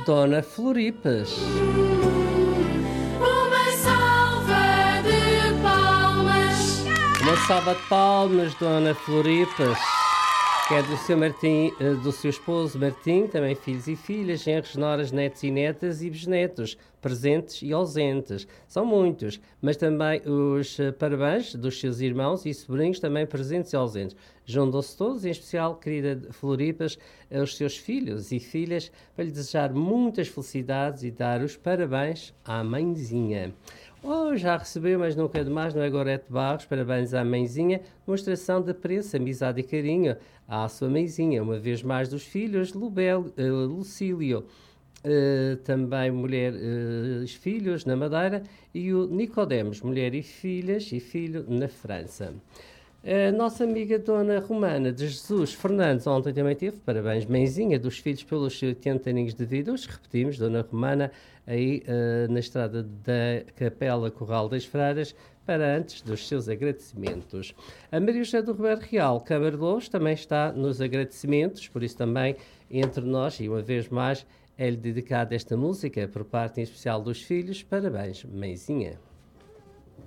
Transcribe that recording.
Dona Floripas. Uma salva de palmas. Uma salva de palmas, Dona Floripas. Que é do seu Martim, do seu esposo Martim, também filhos e filhas, genros, noras, netos e netas e bisnetos, presentes e ausentes. São muitos, mas também os parabéns dos seus irmãos e sobrinhos, também presentes e ausentes. Juntam-se todos, em especial, querida Floripas, aos seus filhos e filhas, para lhe desejar muitas felicidades e dar os parabéns à mãezinha. Oh, já recebeu, mas nunca é demais, não é, Gorete Barros? Parabéns à mãezinha. Demonstração de apreço, amizade e carinho à sua mãezinha. Uma vez mais dos filhos, Lucílio, também mulher, filhos na Madeira, e o Nicodemos, mulher e filhas e filho na França. A nossa amiga Dona Romana de Jesus Fernandes ontem também teve, parabéns, mãezinha dos filhos pelos 80 aninhos de vida. Hoje repetimos, Dona Romana, aí na estrada da Capela Corral das Freiras, para antes dos seus agradecimentos. A Maria José do Roberto Real, Câmara de Louros, também está nos agradecimentos, por isso também entre nós, e uma vez mais, é-lhe dedicada esta música por parte em especial dos filhos. Parabéns, mãezinha.